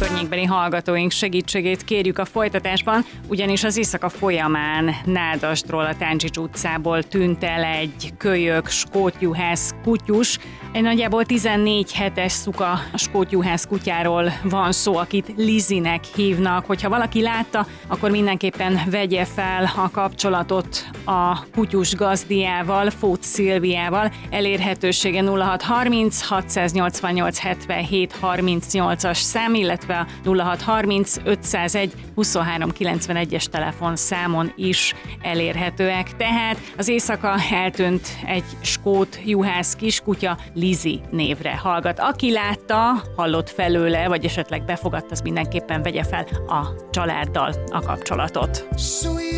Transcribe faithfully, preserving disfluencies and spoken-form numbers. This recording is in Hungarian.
környékbeli hallgatóink segítségét kérjük a folytatásban, ugyanis az éjszaka folyamán Nádasdról, a Táncsics utcából tűnt el egy kölyök skótjuhász kutyus. Egy nagyjából tizennégy hetes szuka skótjuhász kutyáról van szó, akit Lizinek hívnak. Hogyha valaki látta, akkor mindenképpen vegye fel a kapcsolatot a kutyus gazdiával, Fót Szilviával. Elérhetősége nulla hat harminc hatszáznyolcvannyolc hetvenhét harmincnyolcas szám, illetve a nulla hat harminc ötszázegy huszonhárom kilencvenegyes telefonszámon is elérhetőek. Tehát az éjszaka eltűnt egy skót juhász kiskutya, Lizi névre hallgat. Aki látta, hallott felőle, vagy esetleg befogadt, az mindenképpen vegye fel a családdal a kapcsolatot.